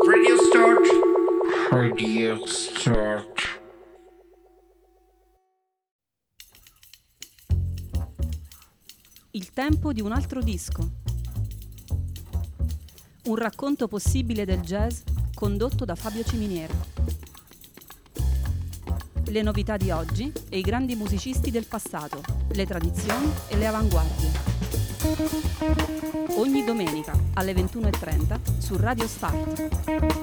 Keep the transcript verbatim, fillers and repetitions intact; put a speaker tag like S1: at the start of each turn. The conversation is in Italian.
S1: Radio start. Radio start.
S2: Il tempo di un altro disco. Un racconto possibile del jazz condotto da Fabio Ciminiera. Le novità di oggi e i grandi musicisti del passato, le tradizioni e le avanguardie. Ogni domenica alle ventuno e trenta su Radio Start.